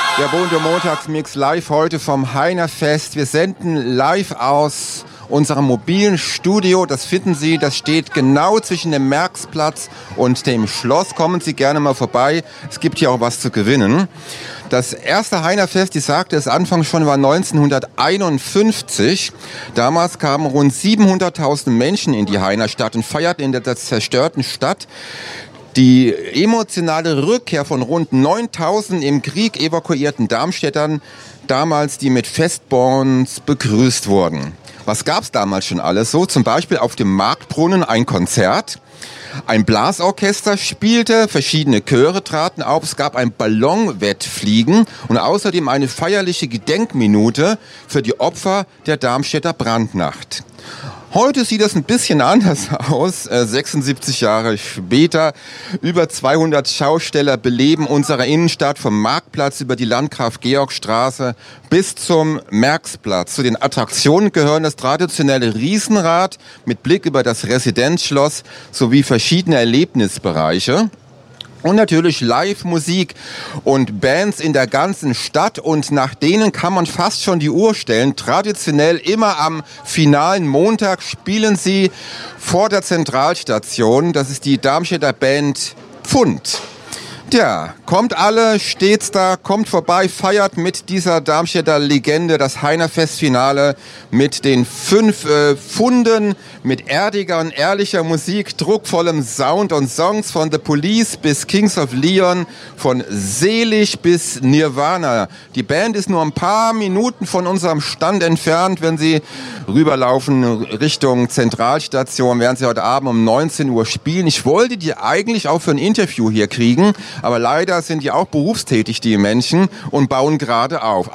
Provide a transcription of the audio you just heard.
Der Bunte Montagsmix live heute vom Heiner Fest. Wir senden live aus unserem mobilen Studio. Das finden Sie, das steht genau zwischen dem Märksplatz und dem Schloss. Kommen Sie gerne mal vorbei. Es gibt hier auch was zu gewinnen. Das erste Heinerfest, ich sagte es anfangs schon, war 1951. Damals kamen rund 700.000 Menschen in die Heinerstadt und feierten in der zerstörten Stadt die emotionale Rückkehr von rund 9.000 im Krieg evakuierten Darmstädtern, damals die mit Festbons begrüßt wurden. Was gab's damals schon alles? So zum Beispiel auf dem Marktbrunnen ein Konzert. Ein Blasorchester spielte, verschiedene Chöre traten auf, es gab ein Ballonwettfliegen und außerdem eine feierliche Gedenkminute für die Opfer der Darmstädter Brandnacht. Heute sieht das ein bisschen anders aus. 76 Jahre später. Über 200 Schausteller beleben unsere Innenstadt vom Marktplatz über die Landgraf-Georg-Straße bis zum Märksplatz. Zu den Attraktionen gehören das traditionelle Riesenrad mit Blick über das Residenzschloss sowie verschiedene Erlebnisbereiche. Und natürlich Live-Musik und Bands in der ganzen Stadt und nach denen kann man fast schon die Uhr stellen. Traditionell immer am finalen Montag spielen sie vor der Zentralstation. Das ist die Darmstädter Band Pfund. Tja, kommt alle, steht's da, kommt vorbei, feiert mit dieser Darmstädter Legende das Heinerfestfinale mit den 5 Pfunden, mit erdiger und ehrlicher Musik, druckvollem Sound und Songs von The Police bis Kings of Leon, von Selig bis Nirvana. Die Band ist nur ein paar Minuten von unserem Stand entfernt, wenn Sie rüberlaufen Richtung Zentralstation, werden Sie heute Abend um 19 Uhr spielen. Ich wollte die eigentlich auch für ein Interview hier kriegen, aber leider sind die auch berufstätig, die Menschen, und bauen gerade auf.